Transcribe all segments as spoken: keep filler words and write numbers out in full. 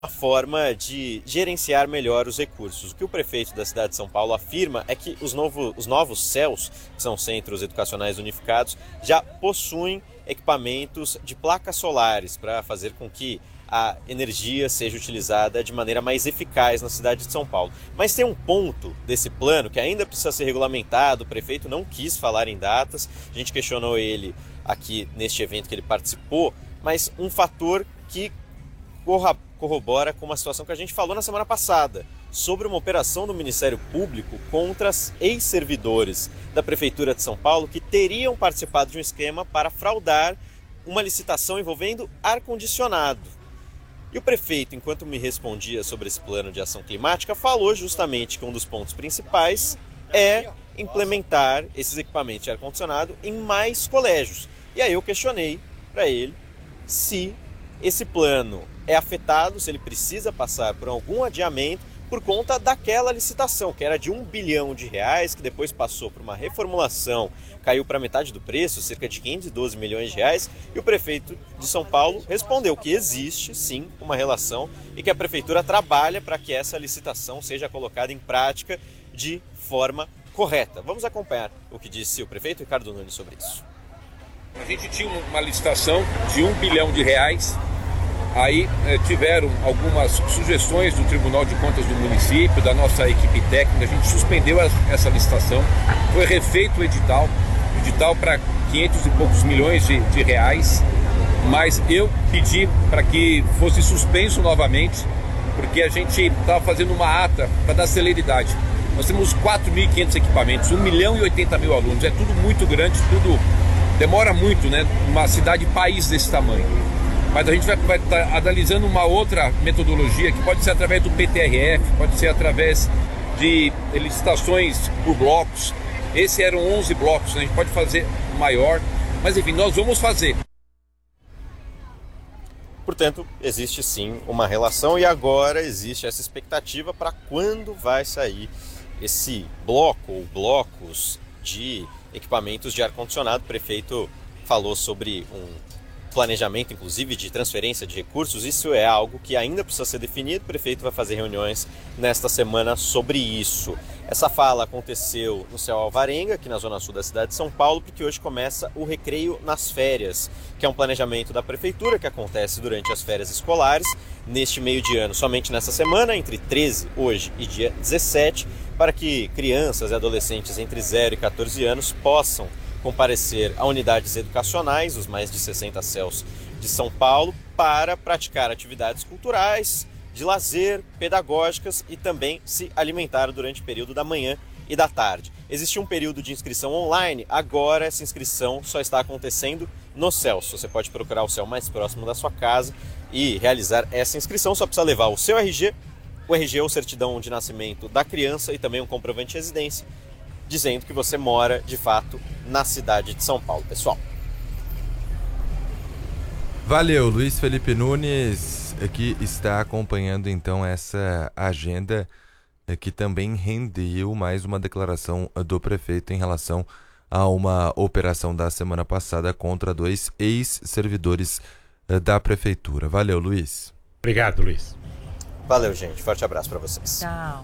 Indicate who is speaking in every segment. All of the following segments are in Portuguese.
Speaker 1: uma forma de gerenciar melhor os recursos. O que o prefeito da cidade de São Paulo afirma é que os, novo, os novos C E Ls, que são Centros Educacionais Unificados, já possuem equipamentos de placas solares para fazer com que a energia seja utilizada de maneira mais eficaz na cidade de São Paulo. Mas tem um ponto desse plano que ainda precisa ser regulamentado, o prefeito não quis falar em datas, a gente questionou ele aqui neste evento que ele participou, mas um fator que corrobora com uma situação que a gente falou na semana passada, sobre uma operação do Ministério Público contra ex-servidores da Prefeitura de São Paulo que teriam participado de um esquema para fraudar uma licitação envolvendo ar-condicionado. E o prefeito, enquanto me respondia sobre esse plano de ação climática, falou justamente que um dos pontos principais é implementar esses equipamentos de ar-condicionado em mais colégios. E aí eu questionei para ele se esse plano é afetado, se ele precisa passar por algum adiamento por conta daquela licitação, que era de um bilhão de reais, que depois passou por uma reformulação, caiu para metade do preço, cerca de quinhentos e doze milhões de reais, e o prefeito de São Paulo respondeu que existe, sim, uma relação e que a prefeitura trabalha para que essa licitação seja colocada em prática de forma correta. Vamos acompanhar o que disse o prefeito Ricardo Nunes sobre isso.
Speaker 2: A gente tinha uma licitação de um bilhão de reais. Aí eh, tiveram algumas sugestões do Tribunal de Contas do município, da nossa equipe técnica, a gente suspendeu a, essa licitação, foi refeito o edital, o edital para quinhentos e poucos milhões de, de reais, mas eu pedi para que fosse suspenso novamente, porque a gente estava fazendo uma ata para dar celeridade. Nós temos quatro mil e quinhentos equipamentos, um milhão e oitenta mil alunos, é tudo muito grande, tudo demora muito, né? Uma cidade-país desse tamanho. Mas a gente vai estar analisando uma outra metodologia que pode ser através do P T R F, pode ser através de licitações por blocos. Esses eram onze blocos, né? A gente pode fazer maior, mas enfim, nós vamos fazer.
Speaker 1: Portanto, existe sim uma relação e agora existe essa expectativa para quando vai sair esse bloco ou blocos de equipamentos de ar-condicionado. O prefeito falou sobre um planejamento, inclusive, de transferência de recursos. Isso é algo que ainda precisa ser definido. O prefeito vai fazer reuniões nesta semana sobre isso. Essa fala aconteceu no Céu Alvarenga, aqui na zona sul da cidade de São Paulo, porque hoje começa o Recreio nas Férias, que é um planejamento da prefeitura que acontece durante as férias escolares, neste meio de ano, somente nessa semana, entre treze, hoje, e dia dezessete, para que crianças e adolescentes entre zero e quatorze anos possam comparecer a unidades educacionais, os mais de sessenta C E Ls de São Paulo, para praticar atividades culturais, de lazer, pedagógicas e também se alimentar durante o período da manhã e da tarde. Existia um período de inscrição online, agora essa inscrição só está acontecendo no C E L. Você pode procurar o C E L mais próximo da sua casa e realizar essa inscrição, só precisa levar o seu R G, o R G ou certidão de nascimento da criança e também um comprovante de residência, dizendo que você mora, de fato, na cidade de São Paulo, pessoal.
Speaker 3: Valeu, Luiz Felipe Nunes, que está acompanhando, então, essa agenda que também rendeu mais uma declaração do prefeito em relação a uma operação da semana passada contra dois ex-servidores da prefeitura. Valeu, Luiz.
Speaker 4: Obrigado, Luiz.
Speaker 1: Valeu, gente. Forte abraço para vocês.
Speaker 5: Tchau.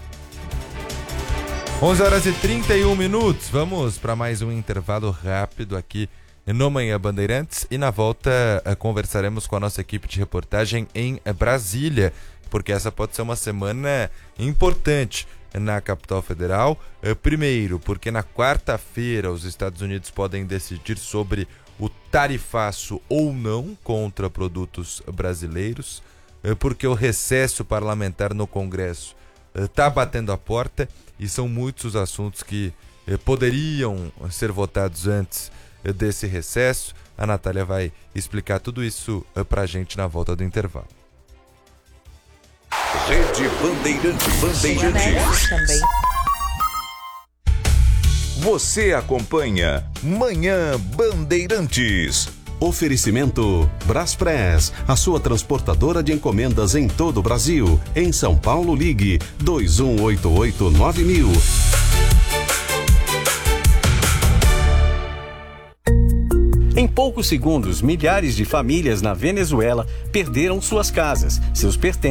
Speaker 3: onze horas e trinta e um minutos. Vamos para mais um intervalo rápido aqui no Manhã Bandeirantes e na volta conversaremos com a nossa equipe de reportagem em Brasília, porque essa pode ser uma semana importante na capital federal. Primeiro, porque na quarta-feira os Estados Unidos podem decidir sobre o tarifaço ou não contra produtos brasileiros, porque o recesso parlamentar no Congresso está batendo a porta e são muitos os assuntos que eh, poderiam ser votados antes eh, desse recesso. A Natália vai explicar tudo isso eh, pra gente na volta do intervalo.
Speaker 6: Rede Bandeirantes. Bandeirantes.
Speaker 5: Também.
Speaker 6: Você acompanha Manhã Bandeirantes. Oferecimento Braspress, a sua transportadora de encomendas em todo o Brasil. Em São Paulo, ligue dois um oito oito nove mil.
Speaker 4: Em poucos segundos, milhares de famílias na Venezuela perderam suas casas, seus pertences